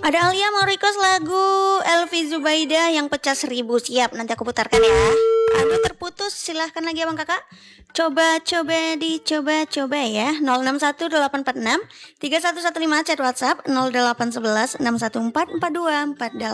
Ada Alia mau request lagu Elvi Zubaida yang pecah 1000. Siap, nanti aku putarkan ya. Aduh terputus, silahkan lagi abang kakak. Coba dicoba ya. 061846 3115 chat WhatsApp 0811 614 4248.